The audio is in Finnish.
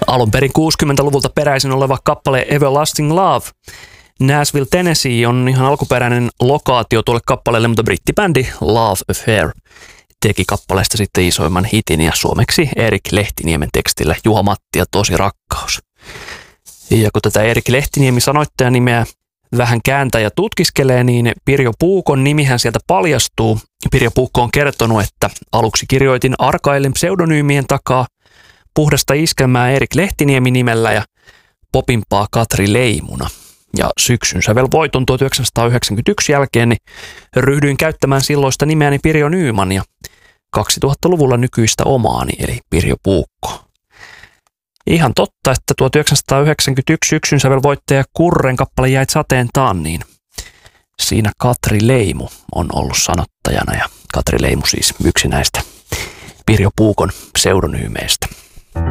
Alun perin 60-luvulta peräisin oleva kappale Everlasting Love. Nashville, Tennessee on ihan alkuperäinen lokaatio tuolle kappaleelle, mutta brittibändi Love Affair teki kappaleesta sitten isoimman hitin ja suomeksi Erik Lehtiniemen tekstillä Juha Matti ja Tosi rakkaus. Ja kun tätä Erik Lehtiniemi sanoittajan nimeä vähän kääntää ja tutkiskelee, niin Pirjo Puukon nimihän sieltä paljastuu. Pirjo Puukko on kertonut, että aluksi kirjoitin arkaillen pseudonyymien takaa puhdasta iskelmää Erik Lehtiniemi nimellä ja popimpaa Katri Leimuna. Ja syksyn sävelvoiton 1991 jälkeen niin ryhdyin käyttämään silloista nimeäni Pirjo Nyman ja 2000-luvulla nykyistä omaani, eli Pirjo Puukko. Ihan totta, että 1991 syksyn sävelvoittaja Kurren kappale Jäit sateen taanniin. Siinä Katri Leimu on ollut sanottajana ja Katri Leimu siis yksi näistä Pirjo Puukon pseudonyymeistä.